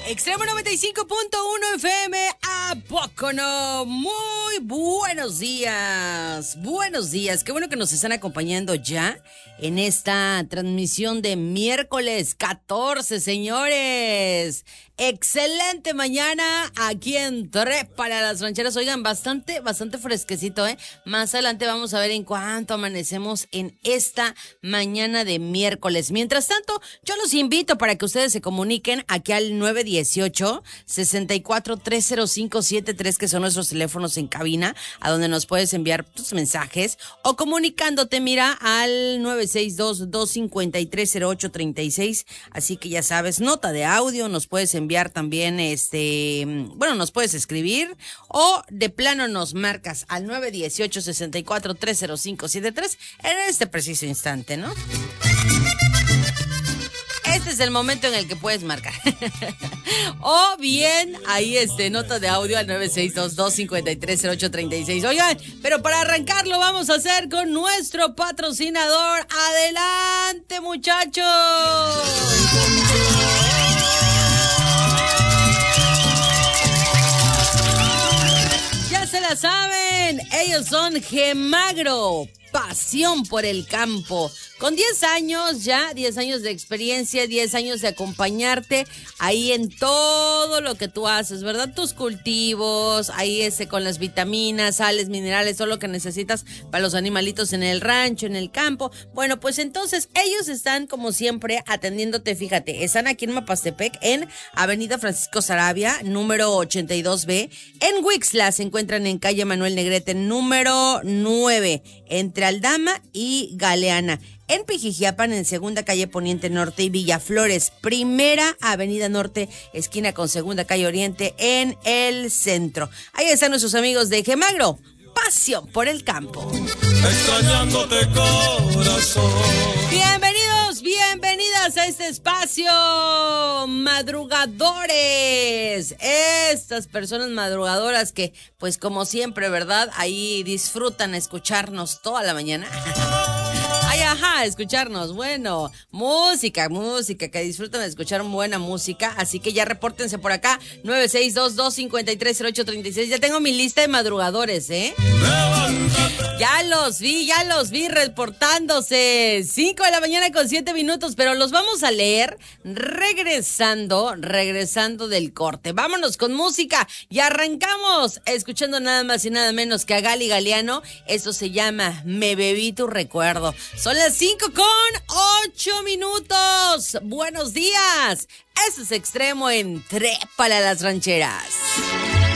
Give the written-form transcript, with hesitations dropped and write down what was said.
Extremo 95.1 FM, ¿a poco no? Muy buenos días. Buenos días. Qué bueno que nos están acompañando ya en esta transmisión de miércoles 14, señores. Excelente mañana aquí en Trépale a las Rancheras. Oigan, bastante fresquecito, ¿eh? Más adelante vamos a ver en cuánto amanecemos en esta mañana de miércoles. Mientras tanto, yo los invito para que ustedes se comuniquen aquí al 918-64-30573, que son nuestros teléfonos en cabina, a donde nos puedes enviar tus mensajes, o comunicándote, mira, al 962-253-0836. Así que ya sabes, nota de audio, nos puedes enviar también, nos puedes escribir, o de plano nos marcas al 918-64-30573 en este preciso instante, ¿no? Este es el momento en el que puedes marcar. O bien, ahí nota de audio al 962-253-0836. Oigan, pero para arrancarlo vamos a hacer con nuestro patrocinador. ¡Adelante, muchachos! Ya se la saben, ellos son Gemagro. Pasión por el campo. Con 10 años ya, 10 años de experiencia, 10 años de acompañarte ahí en todo lo que tú haces, ¿verdad? Tus cultivos, ahí con las vitaminas, sales, minerales, todo lo que necesitas para los animalitos en el rancho, en el campo. Bueno, pues entonces ellos están como siempre atendiéndote, fíjate, están aquí en Mapastepec, en Avenida Francisco Saravia, número 82B. En Huixla se encuentran en calle Manuel Negrete, número 9, entre Aldama y Galeana. En Pijijiapan, en Segunda Calle Poniente Norte y Villaflores, Primera Avenida Norte, esquina con Segunda Calle Oriente, en el centro. Ahí están nuestros amigos de Gemagro, pasión por el campo. Extrañándote, corazón. Bienvenidas a este espacio, madrugadores. Estas personas madrugadoras que, pues como siempre, ¿verdad? Ahí disfrutan escucharnos toda la mañana. Ay, ajá, escucharnos, bueno, música, que disfrutan de escuchar buena música, así que ya repórtense por acá, 962-253-0836, ya tengo mi lista de madrugadores, ¿eh? Ya los vi reportándose, 5 de la mañana con 7 minutos, pero los vamos a leer regresando del corte. Vámonos con música y arrancamos escuchando nada más y nada menos que a Gali Galeano. Esto se llama Me Bebí Tu Recuerdo. Son las 5 con 8 minutos. Buenos días. Eso es Extremo en Trépale a las Rancheras.